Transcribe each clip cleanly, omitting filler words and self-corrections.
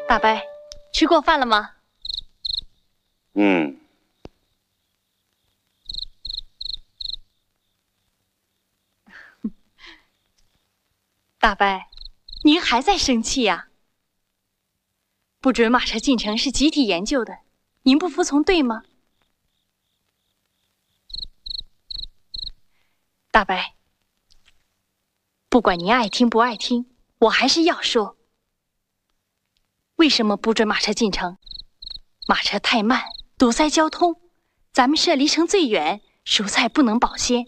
大伯，吃过饭了吗？大伯，您还在生气呀？不准马车进城是集体研究的，您不服从对吗？大伯，不管您爱听不爱听，我还是要说，为什么不准马车进城？马车太慢，堵塞交通，咱们社离城最远，蔬菜不能保鲜，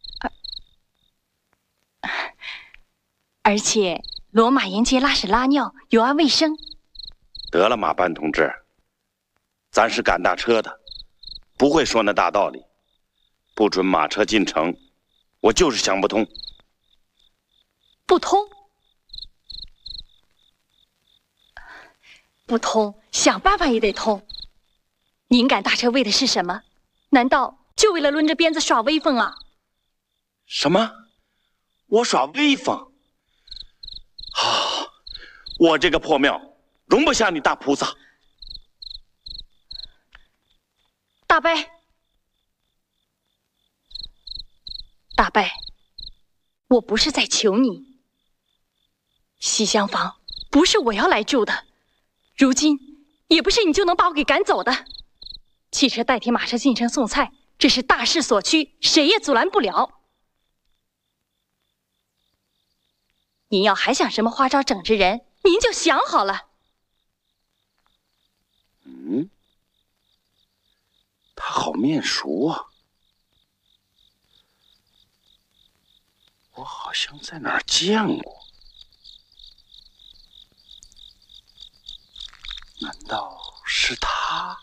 而且骡马沿街拉屎拉尿有碍卫生。 得了，马班同志，咱是赶大车的，不会说那大道理。不准马车进城，我就是想不通。 不通？不通，想办法也得通。您赶大车为的是什么？难道就为了抡着鞭子耍威风啊？ 什么？我耍威风？我这个破庙容不下你大菩萨。 大伯，大伯，我不是在求你。西厢房不是我要来住的，如今也不是你就能把我给赶走的。汽车代替马车进城送菜，这是大势所趋，谁也阻拦不了。您要还想什么花招整治人，您就想好了。 他好面熟啊，我好像在哪儿见过，难道是他？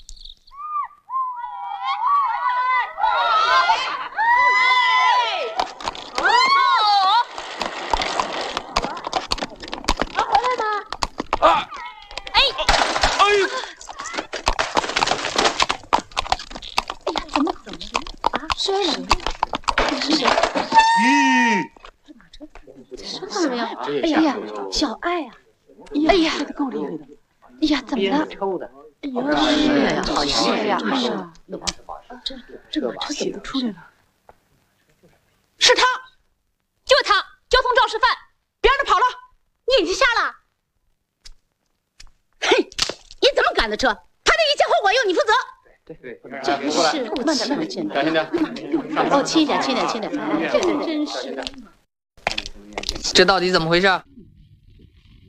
摔了！是谁？怎么样？哎呀，小爱啊！哎呀，够厉害的！哎呀，怎么了？哎呀，好严呀！哎呀，这马车怎么出来了？是他，就是他，交通肇事犯，别让他跑了！你眼睛瞎了？ 嘿，你怎么赶的车？他的一切后果由你负责。 对， 真是慢点， 小心点。 哦，轻点，轻点，轻点。这个真是。 这到底怎么回事？